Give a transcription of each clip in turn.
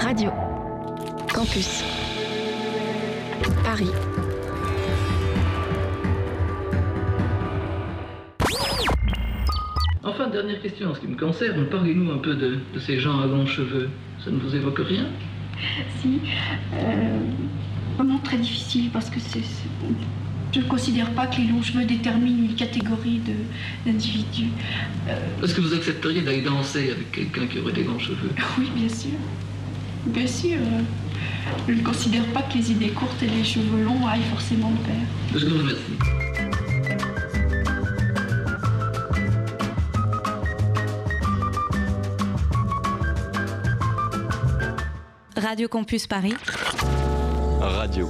Radio Campus Paris. Enfin, dernière question en ce qui me concerne, parlez-nous un peu de ces gens à longs cheveux. Ça ne vous évoque rien ? Si, vraiment très difficile parce que je ne considère pas que les longs cheveux déterminent une catégorie d'individus. Est-ce que vous accepteriez d'aller danser avec quelqu'un qui aurait des longs cheveux ? Oui, bien sûr. Bien sûr. Je ne considère pas que les idées courtes et les cheveux longs aillent forcément de pair. Je vous remercie. Radio Campus Paris. Radio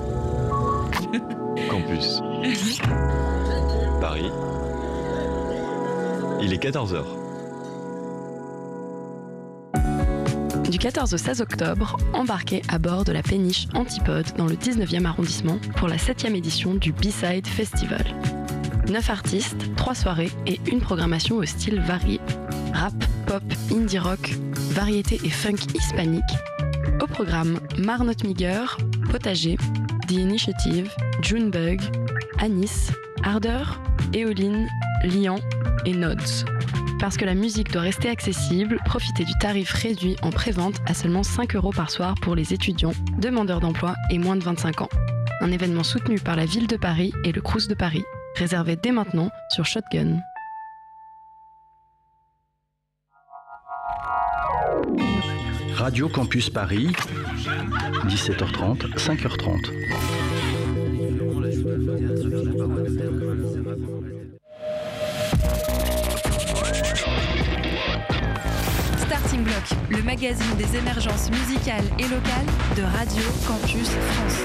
Campus Paris. Il est 14h. Du 14 au 16 octobre, embarquez à bord de la péniche Antipode dans le 19e arrondissement pour la 7e édition du B-Side Festival. 9 artistes, 3 soirées et une programmation au style varié. Rap, pop, indie rock, variété et funk hispanique. Au programme Marnot Miger, Potager, The Initiative, Junebug, Anis, Ardeur, Éoline, Lian et Nods. Parce que la musique doit rester accessible, profitez du tarif réduit en pré-vente à seulement 5 € par soir pour les étudiants, demandeurs d'emploi et moins de 25 ans. Un événement soutenu par la Ville de Paris et le Crous de Paris. Réservé dès maintenant sur Shotgun. Radio Campus Paris, 17h30, 5h30. Starting Block, le magazine des émergences musicales et locales de Radio Campus France.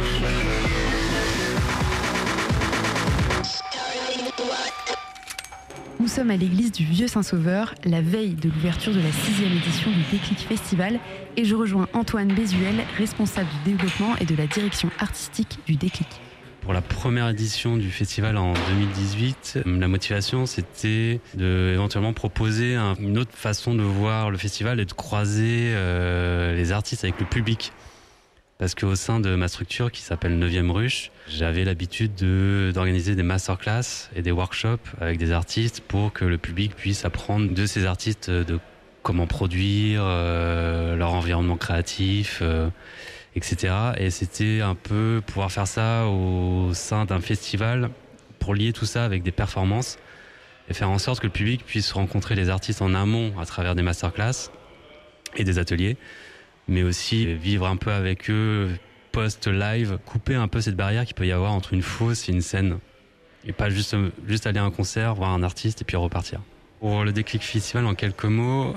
Nous sommes à l'église du Vieux Saint-Sauveur, la veille de l'ouverture de la 6e édition du Déclic Festival, et je rejoins Antoine Bézuel, responsable du développement et de la direction artistique du Déclic. Pour la première édition du festival en 2018, la motivation c'était de éventuellement proposer une autre façon de voir le festival et de croiser les artistes avec le public. Parce qu'au sein de ma structure qui s'appelle 9e Ruche, j'avais l'habitude d'organiser des masterclass et des workshops avec des artistes pour que le public puisse apprendre de ces artistes de comment produire, leur environnement créatif, etc. Et c'était un peu pouvoir faire ça au sein d'un festival pour lier tout ça avec des performances et faire en sorte que le public puisse rencontrer les artistes en amont à travers des masterclass et des ateliers, mais aussi vivre un peu avec eux post-live, couper un peu cette barrière qu'il peut y avoir entre une fosse et une scène, et pas juste aller à un concert, voir un artiste et puis repartir. Pour le Déclic Festival, en quelques mots,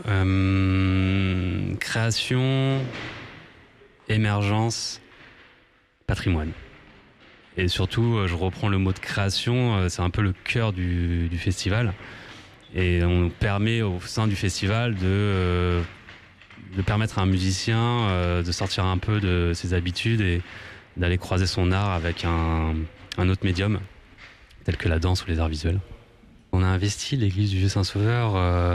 création, émergence, patrimoine. Et surtout, je reprends le mot de création, c'est un peu le cœur du festival, et on permet au sein du festival de permettre à un musicien de sortir un peu de ses habitudes et d'aller croiser son art avec un autre médium, tel que la danse ou les arts visuels. On a investi l'église du Vieux Saint-Sauveur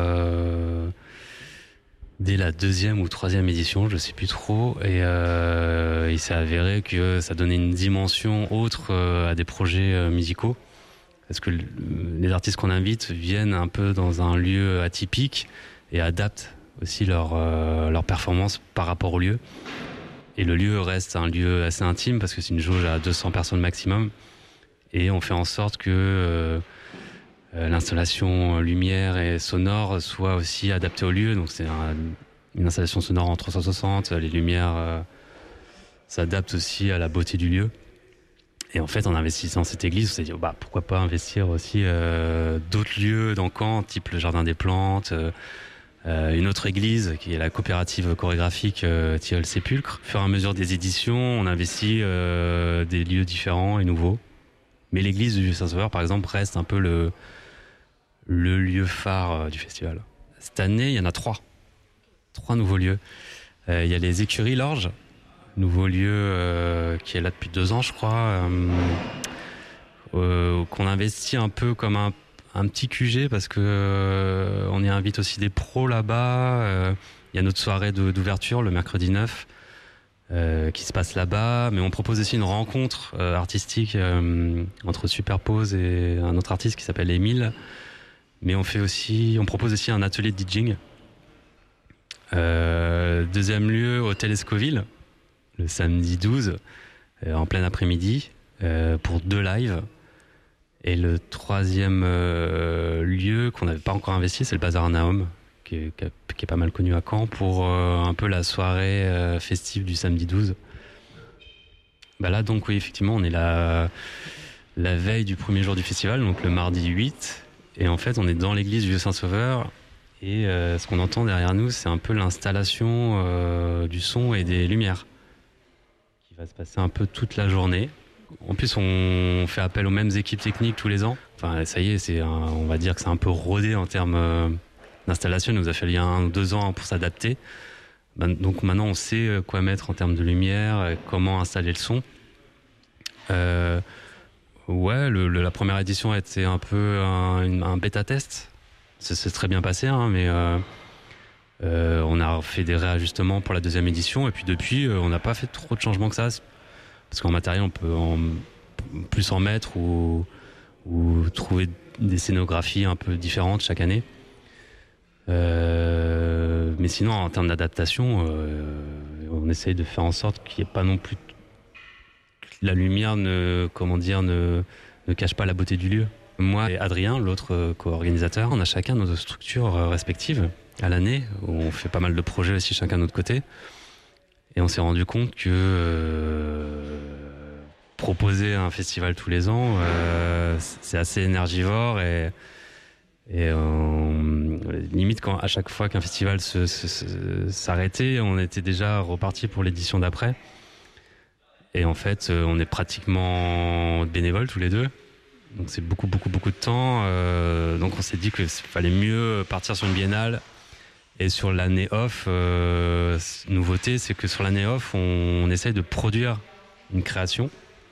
dès la 2e ou 3e édition, je ne sais plus trop, et il s'est avéré que ça donnait une dimension autre à des projets musicaux, parce que les artistes qu'on invite viennent un peu dans un lieu atypique et adaptent aussi leur performance par rapport au lieu. Et le lieu reste un lieu assez intime parce que c'est une jauge à 200 personnes maximum. Et on fait en sorte que l'installation lumière et sonore soit aussi adaptée au lieu. Donc c'est une installation sonore en 360. Les lumières s'adaptent aussi à la beauté du lieu. Et en fait, en investissant dans cette église, on s'est dit pourquoi pas investir aussi d'autres lieux dans Caen, type le Jardin des Plantes, une autre église qui est la coopérative chorégraphique Tilleul Sépulcre. Au fur et à mesure des éditions, on investit des lieux différents et nouveaux. Mais l'église du Vieux Saint-Sauveur, par exemple, reste un peu le lieu phare du festival. Cette année, il y en a 3 nouveaux lieux. Il y a les Écuries Lorge, nouveau lieu qui est là depuis 2 ans, je crois, qu'on investit un peu comme un petit QG parce que on y invite aussi des pros là-bas, Il y a notre soirée d'ouverture le mercredi 9 qui se passe là-bas, mais on propose aussi une rencontre artistique entre Superpose et un autre artiste qui s'appelle Émile. Mais on propose aussi un atelier de DJing. Deuxième lieu, Hôtel Escoville, le samedi 12, en plein après-midi, pour 2 lives. Et le troisième lieu qu'on n'avait pas encore investi, c'est le Bazar Naum, qui est pas mal connu à Caen, pour un peu la soirée festive du samedi 12. Là, donc, oui, effectivement, on est la veille du premier jour du festival, donc le mardi 8. Et en fait, on est dans l'église du Vieux-Saint-Sauveur. Et ce qu'on entend derrière nous, c'est un peu l'installation du son et des lumières qui va se passer un peu toute la journée. En plus, on fait appel aux mêmes équipes techniques tous les ans. Enfin, ça y est, on va dire que c'est un peu rodé en termes d'installation. Il nous a fallu 1 ou 2 ans pour s'adapter. Donc maintenant, on sait quoi mettre en termes de lumière, comment installer le son. La première édition a été un peu un bêta-test. Ça s'est très bien passé, mais on a fait des réajustements pour la deuxième édition. Et puis depuis, on n'a pas fait trop de changements que ça. Parce qu'en matériel, on peut plus en mettre ou trouver des scénographies un peu différentes chaque année. Mais sinon, en termes d'adaptation, on essaye de faire en sorte qu'il n'y ait pas non plus... La lumière ne cache pas la beauté du lieu. Moi et Adrien, l'autre co-organisateur, on a chacun nos structures respectives à l'année, où on fait pas mal de projets aussi chacun de notre côté. Et on s'est rendu compte que proposer un festival tous les ans, c'est assez énergivore et limite à chaque fois qu'un festival s'arrêtait, on était déjà reparti pour l'édition d'après. Et en fait, on est pratiquement bénévoles tous les deux. Donc c'est beaucoup de temps. Donc on s'est dit qu'il fallait mieux partir sur une biennale. Et sur l'année off, nouveauté, c'est que sur l'année off, on essaye de produire une création,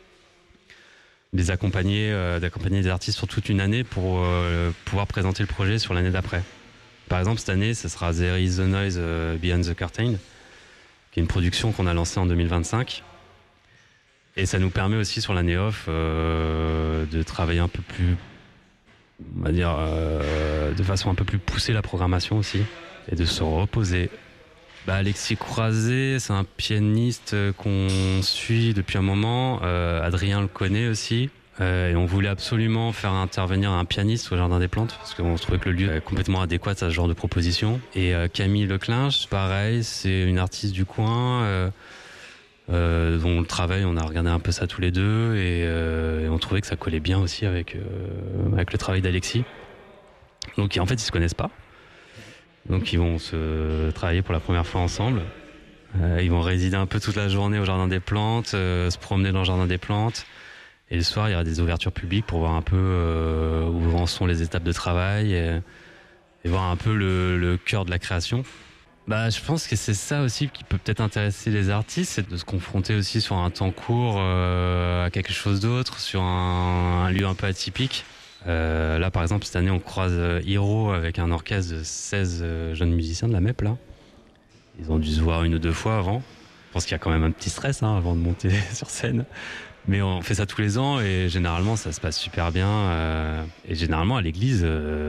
d'accompagner des artistes sur toute une année pour pouvoir présenter le projet sur l'année d'après. Par exemple, cette année, ce sera There is the Noise Behind the Curtain, qui est une production qu'on a lancée en 2025. Et ça nous permet aussi sur l'année off de travailler un peu plus, on va dire, de façon un peu plus poussée la programmation aussi. Et de se reposer. Alexis Croiset, c'est un pianiste qu'on suit depuis un moment. Adrien le connaît aussi. Et on voulait absolument faire intervenir un pianiste au Jardin des Plantes, parce qu'on trouvait que le lieu est complètement adéquat à ce genre de proposition. Et Camille Leclinch, pareil, c'est une artiste du coin, dont le travail, on a regardé un peu ça tous les deux, et on trouvait que ça collait bien aussi avec le travail d'Alexis. Donc en fait, ils se connaissent pas. Donc ils vont se travailler pour la première fois ensemble. Ils vont résider un peu toute la journée au Jardin des Plantes, se promener dans le Jardin des Plantes. Et le soir, il y aura des ouvertures publiques pour voir un peu où en sont les étapes de travail et voir un peu le cœur de la création. Je pense que c'est ça aussi qui peut peut-être intéresser les artistes, c'est de se confronter aussi sur un temps court à quelque chose d'autre, sur un lieu un peu atypique. Là, par exemple, cette année, on croise Hiro avec un orchestre de 16 jeunes musiciens de la MEP. Là. Ils ont dû se voir 1 ou 2 fois avant. Je pense qu'il y a quand même un petit stress avant de monter sur scène. Mais on fait ça tous les ans et généralement, ça se passe super bien. Et généralement, à l'église,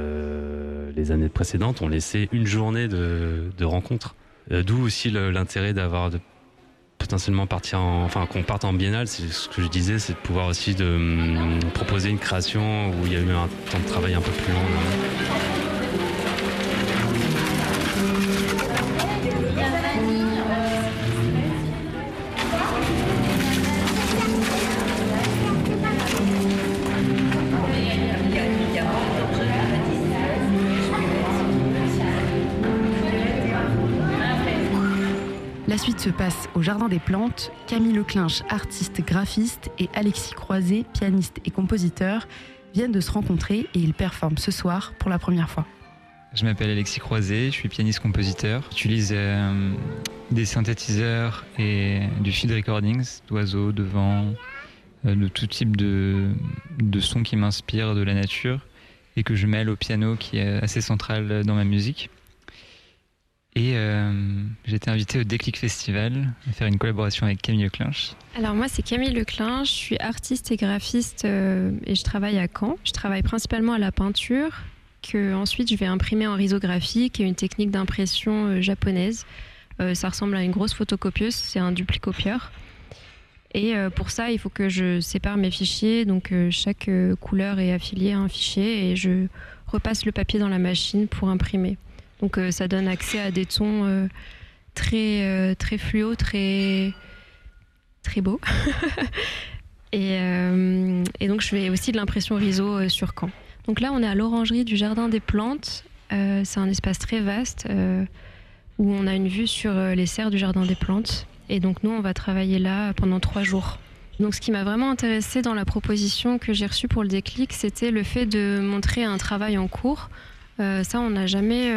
les années précédentes, on laissait une journée de rencontres. D'où aussi l'intérêt d'avoir potentiellement qu'on parte en biennale, c'est ce que je disais, c'est de pouvoir aussi proposer une création où il y a eu un temps de travail un peu plus long. La suite se passe au Jardin des Plantes. Camille Leclinch, artiste graphiste, et Alexis Croiset, pianiste et compositeur, viennent de se rencontrer et ils performent ce soir pour la première fois. Je m'appelle Alexis Croiset, je suis pianiste-compositeur. J'utilise des synthétiseurs et du field recordings, d'oiseaux, de vent, de tout type de sons qui m'inspirent de la nature. nature, et que je mêle au piano qui est assez central dans ma musique. Et j'ai été invité au Déclic Festival à faire une collaboration avec Camille Leclinch. Alors moi c'est Camille Leclinch, je suis artiste et graphiste et je travaille à Caen. Je travaille principalement à la peinture, que ensuite je vais imprimer en risographie, qui est une technique d'impression japonaise. Ça ressemble à une grosse photocopieuse, c'est un duplicopieur. Et pour ça, il faut que je sépare mes fichiers, donc chaque couleur est affiliée à un fichier et je repasse le papier dans la machine pour imprimer. Donc ça donne accès à des tons très fluo, très beaux. et donc je fais aussi de l'impression riso sur Caen. Donc là, on est à l'orangerie du Jardin des Plantes. C'est un espace très vaste où on a une vue sur les serres du Jardin des Plantes. Et donc nous, on va travailler là pendant 3 jours. Donc ce qui m'a vraiment intéressée dans la proposition que j'ai reçue pour le déclic, c'était le fait de montrer un travail en cours. Ça, on n'a jamais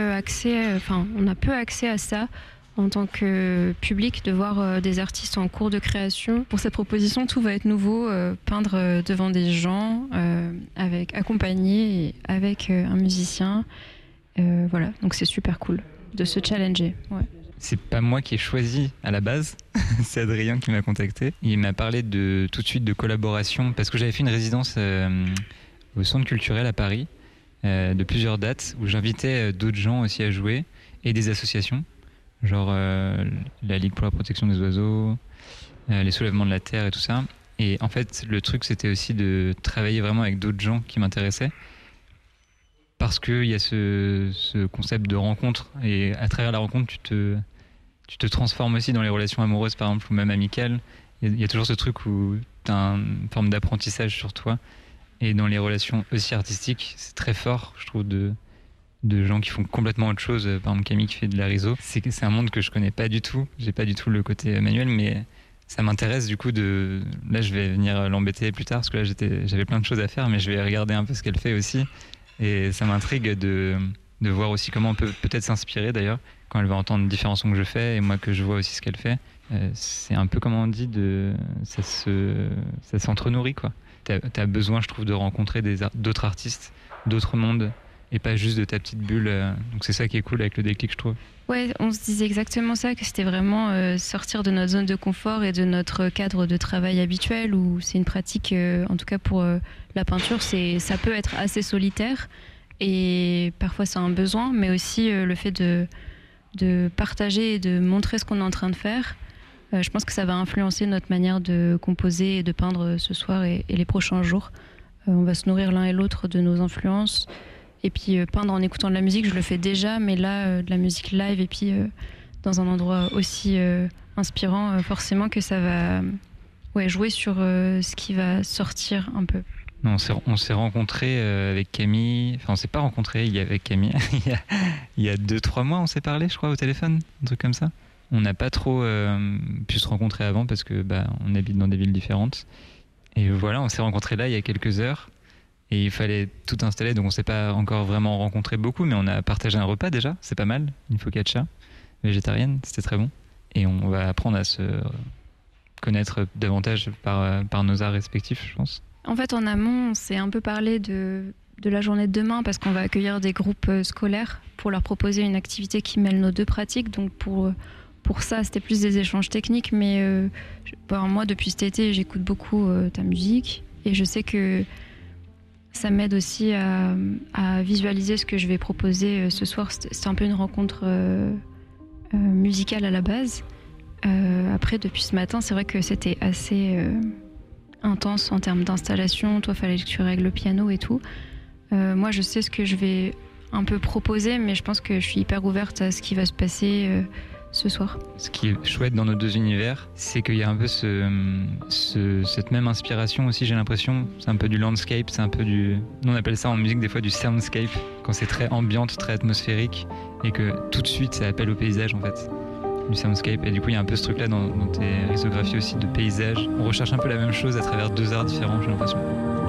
on a peu accès à ça en tant que public, de voir des artistes en cours de création. Pour cette proposition, tout va être nouveau, peindre devant des gens, accompagné et avec un musicien. Voilà, donc c'est super cool de se challenger. Ouais. C'est pas moi qui ai choisi à la base, c'est Adrien qui m'a contacté. Il m'a parlé tout de suite de collaboration, parce que j'avais fait une résidence au Centre culturel à Paris, de plusieurs dates, où j'invitais d'autres gens aussi à jouer, et des associations, genre la Ligue pour la protection des oiseaux, les soulèvements de la terre et tout ça. Et en fait, le truc, c'était aussi de travailler vraiment avec d'autres gens qui m'intéressaient, parce qu'il y a ce concept de rencontre, et à travers la rencontre, tu te transformes aussi dans les relations amoureuses, par exemple, ou même amicales. Il y a toujours ce truc où tu as une forme d'apprentissage sur toi. Et dans les relations aussi artistiques, c'est très fort, je trouve, de gens qui font complètement autre chose. Par exemple, Camille qui fait de la riso. C'est un monde que je connais pas du tout. J'ai pas du tout le côté manuel, mais ça m'intéresse du coup Là, je vais venir l'embêter plus tard, parce que là, j'avais plein de choses à faire, mais je vais regarder un peu ce qu'elle fait aussi. Et ça m'intrigue de voir aussi comment on peut peut-être s'inspirer, d'ailleurs, quand elle va entendre différents sons que je fais, et moi que je vois aussi ce qu'elle fait. C'est un peu, comme on dit, ça s'entre-nourrit, quoi. T'as besoin, je trouve, de rencontrer d'autres artistes, d'autres mondes, et pas juste de ta petite bulle. Donc c'est ça qui est cool avec le déclic, je trouve. Ouais, on se disait exactement ça, que c'était vraiment sortir de notre zone de confort et de notre cadre de travail habituel, où c'est une pratique, en tout cas pour la peinture, ça peut être assez solitaire, et parfois c'est un besoin, mais aussi le fait de partager et de montrer ce qu'on est en train de faire. Je pense que ça va influencer notre manière de composer et de peindre ce soir et les prochains jours. On va se nourrir l'un et l'autre de nos influences. Et puis peindre en écoutant de la musique, je le fais déjà, mais là, de la musique live et puis dans un endroit aussi inspirant, forcément que ça va jouer sur ce qui va sortir un peu. On s'est rencontrés avec Camille, enfin on s'est pas rencontrés avec Camille, il y a 2-3 mois on s'est parlé, je crois, au téléphone, un truc comme ça. On n'a pas trop pu se rencontrer avant parce que on habite dans des villes différentes. Et voilà, on s'est rencontrés là il y a quelques heures. Et il fallait tout installer, donc on s'est pas encore vraiment rencontrés beaucoup, mais on a partagé un repas déjà, c'est pas mal, une focaccia végétarienne, c'était très bon. Et on va apprendre à se connaître davantage par nos arts respectifs, je pense. En fait, en amont, on s'est un peu parlé de la journée de demain, parce qu'on va accueillir des groupes scolaires pour leur proposer une activité qui mêle nos deux pratiques. Donc pour ça, c'était plus des échanges techniques, mais moi, depuis cet été, j'écoute beaucoup ta musique, et je sais que ça m'aide aussi à visualiser ce que je vais proposer ce soir. C'est un peu une rencontre musicale à la base. Après, depuis ce matin, c'est vrai que c'était assez intense en termes d'installation. Toi, il fallait que tu règles le piano et tout. Moi, je sais ce que je vais un peu proposer, mais je pense que je suis hyper ouverte à ce qui va se passer ce soir. Ce qui est chouette dans nos deux univers, c'est qu'il y a un peu cette même inspiration aussi, j'ai l'impression. C'est un peu du landscape, c'est un peu nous on appelle ça en musique des fois du soundscape, quand c'est très ambiante, très atmosphérique, et que tout de suite ça appelle au paysage en fait, du soundscape. Et du coup il y a un peu ce truc là dans tes risographies aussi de paysage. On recherche un peu la même chose à travers deux arts différents, j'ai l'impression.